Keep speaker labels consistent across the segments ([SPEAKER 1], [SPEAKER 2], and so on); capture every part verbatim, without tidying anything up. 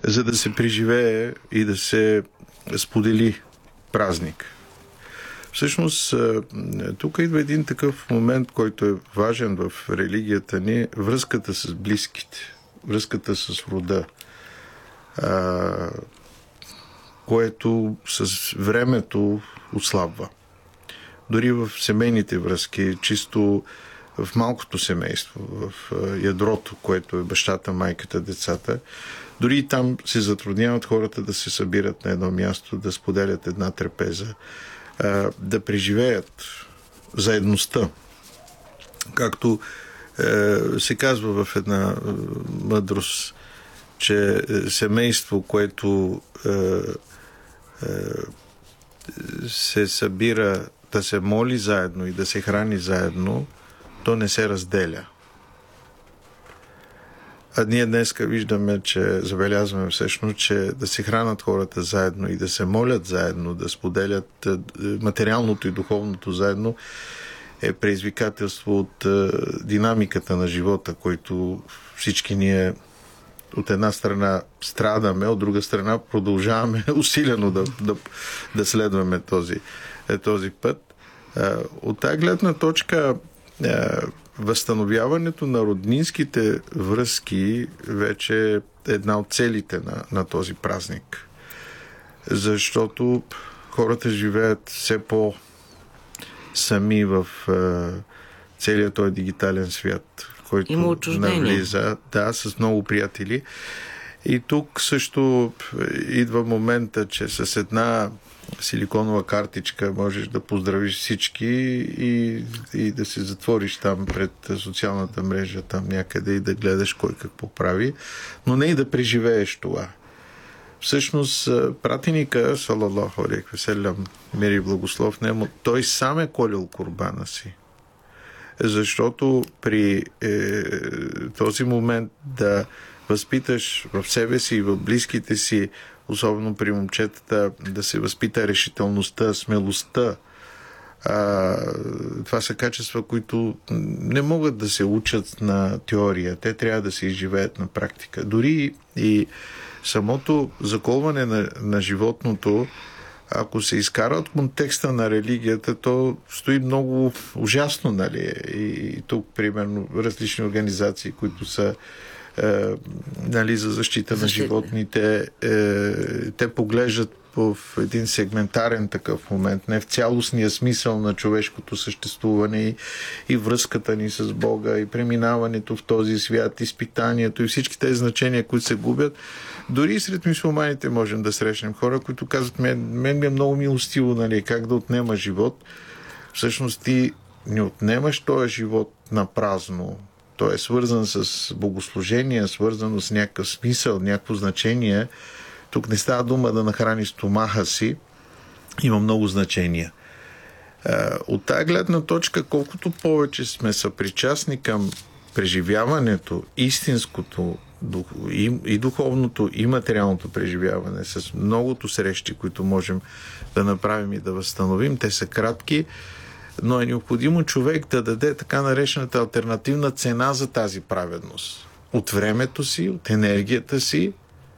[SPEAKER 1] за да се преживее и да се сподели празник. Всъщност, тук идва един такъв момент, който е важен в религията ни, връзката с близките, връзката с рода, което с времето отслабва. Дори в семейните връзки, чисто в малкото семейство, в ядрото, което е бащата, майката, децата, дори и там се затрудняват хората да се събират на едно място, да споделят една трапеза, да преживеят заедността. Както се казва в една мъдрост, че семейство, което се събира да се моли заедно и да се храни заедно, то не се разделя. А ние днеска виждаме, че забелязваме всъщност, че да се хранят хората заедно и да се молят заедно, да споделят материалното и духовното заедно, е предизвикателство от динамиката на живота, който всички ние от една страна страдаме, от друга страна продължаваме усилено да, да, да следваме този, този път. От тази гледна точка възстановяването на роднинските връзки вече е една от целите на, на този празник. Защото хората живеят все по-сами в целият този дигитален свят, който навлиза, да, с много приятели. И тук също идва момента, че с една силиконова картичка можеш да поздравиш всички и, и да се затвориш там пред социалната мрежа, там някъде и да гледаш кой какво прави, но не и да преживееш това. Всъщност, пратеника, салалаху алейхи ва салям, мир и благослов нему, той сам е колил курбана си. Защото при е, този момент да възпиташ в себе си и в близките си, особено при момчетата, да се възпита решителността, смелостта. А, това са качества, които не могат да се учат на теория. Те трябва да се изживеят на практика. Дори и самото заколване на, на животното, ако се изкара от контекста на религията, то стои много ужасно, нали? И, и тук, примерно, различни организации, които са е, нали, за защита на животните, е, те поглеждат в един сегментарен такъв момент, не в цялостния смисъл на човешкото съществуване и, и връзката ни с Бога, и преминаването в този свят, изпитанието и всички тези значения, които се губят. Дори и сред мюсюлманите можем да срещнем хора, които казват, мен, мен ми е много милостиво, нали, как да отнема живот. Всъщност ти не отнемаш този живот на празно. Той е свързан с богослужение, свързано с някакъв смисъл, някакво значение. Тук не става дума да нахраниш стомаха си. Има много значения. От тази гледна точка, колкото повече сме съпричастни към преживяването, истинското и духовното, и материалното преживяване, с многото срещи, които можем да направим и да възстановим, те са кратки, но е необходимо човек да даде така наречената алтернативна цена за тази праведност. От времето си, от енергията си,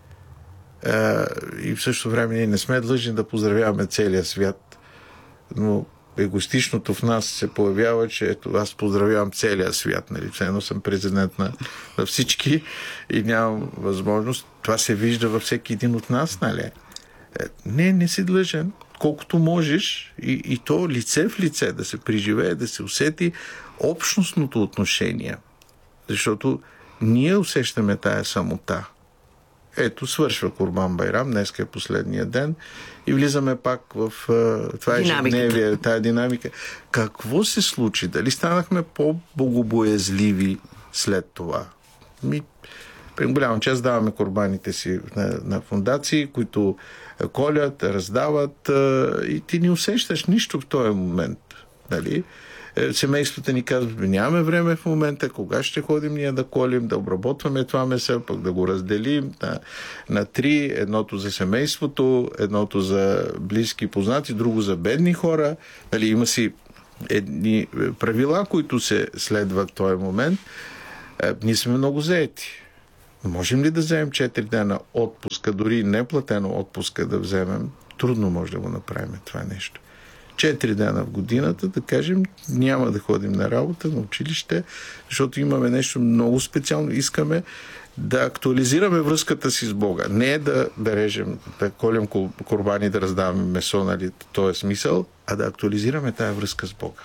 [SPEAKER 1] и в същото време ние не сме длъжни да поздравяваме целия свят, но егоистичното в нас се появява, че ето, аз поздравявам целия свят, нали, все едно съм президент на, на всички и нямам възможност. Това се вижда във всеки един от нас, нали? Е, не, не си длъжен, колкото можеш и, и то лице в лице да се преживее, да се усети общностното отношение. Защото ние усещаме тая самота. Ето, свършва Курбан Байрам, днес е последния ден и влизаме пак в това ежедневие, тая динамика. Какво се случи? Дали станахме по-богобоязливи след това? Ми, при голяма част даваме курбаните си на, на фондации, които колят, раздават и ти не усещаш нищо в този момент. Дали? Семействата ни казват, нямаме време в момента, кога ще ходим ние да колим, да обработваме това месо, пък да го разделим на, на три, едното за семейството, едното за близки познати, друго за бедни хора. Дали, има си едни правила, които се следват в този момент. Ние сме много заети. Можем ли да вземем четири дена отпуска, дори неплатено отпуска да вземем? Трудно може да го направим това нещо. Четири дена в годината, да кажем, няма да ходим на работа, на училище, защото имаме нещо много специално. Искаме да актуализираме връзката си с Бога. Не е да, да режем, да колем курбани, да раздаваме месо, нали, то е смисъл, а да актуализираме тая връзка с Бога.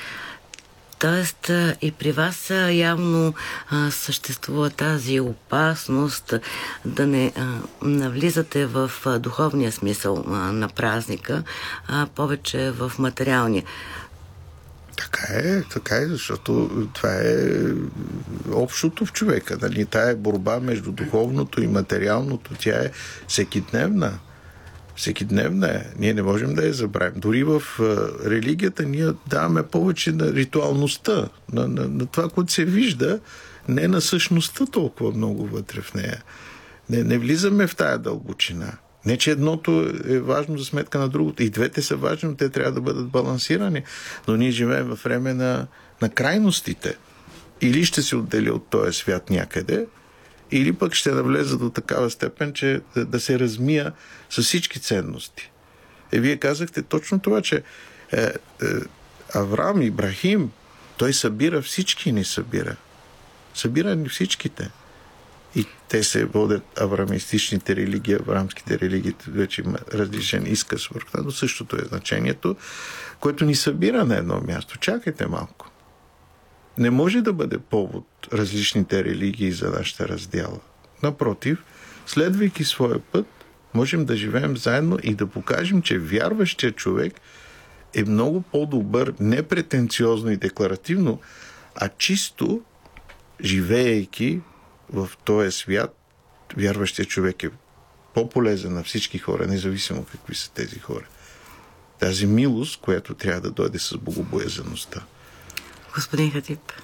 [SPEAKER 2] Тоест и при вас явно а, съществува тази опасност да не а, навлизате в а, духовния смисъл а, на празника, а повече в материалния.
[SPEAKER 1] Така е, така е, защото това е общото в човека. Нали? Тая борба между духовното и материалното, тя е всекидневна. Всекидневна е. Ние не можем да я забравим. Дори в религията ние даваме повече на ритуалността, на, на, на това, което се вижда, не на същността толкова много вътре в нея. Не, не влизаме в тая дълбочина. Не, че едното е важно за сметка на другото. И двете са важни, но те трябва да бъдат балансирани. Но ние живеем във време на, на крайностите. Или ще се отдели от този свят някъде, или пък ще навлезе до такава степен, че да, да се размия с всички ценности. Е, вие казахте точно това, че е, е, Авраам, Ибрахим, той събира всички ни събира. Събира ни всичките. И те се водят авраамистичните религии, авраамските религии, вече има различен изказ върху това, но същото е значението, което ни събира на едно място. Чакайте малко. Не може да бъде повод различните религии за нашата раздяла. Напротив, следвайки своя път, можем да живеем заедно и да покажем, че вярващия човек е много по-добър, не претенциозно и декларативно, а чисто живеейки в този свят, вярващия човек е по-полезен на всички хора, независимо какви са тези хора. Тази милост, която трябва да дойде с богобоязаността.
[SPEAKER 2] Господин Хатип.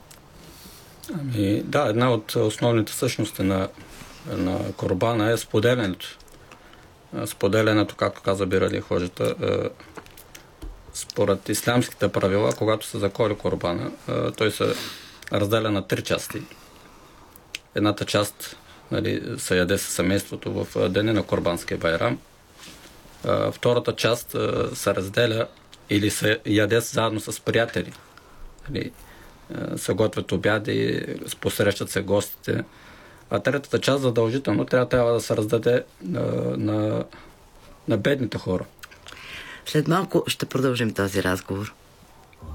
[SPEAKER 3] Ами, да, една от основните същности на, на корбана е споделянето. Споделянето, както каза Бирали Ходжата, според ислямските правила, когато се заколи корбана, той се разделя на три части. Едната част, нали, се яде със семейството в деня на Корбанския байрам. Втората част се разделя или се яде заедно с приятели. Нали, се готвят обяди, посрещат се гостите. А третата част задължително трябва, трябва да се раздаде на, на, на бедните хора.
[SPEAKER 2] След малко ще продължим този разговор.